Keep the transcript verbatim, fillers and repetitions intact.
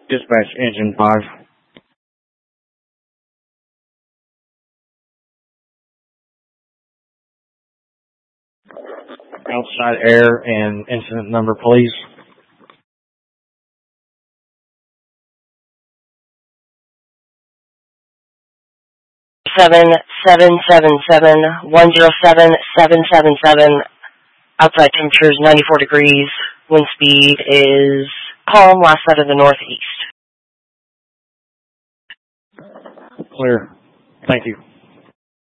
Dispatch engine five. Outside air and incident number, please. Seven seven seven seven one zero seven seven seven seven. Outside temperature is ninety-four degrees. Wind speed is calm. Last side of the northeast. Clear. Thank you.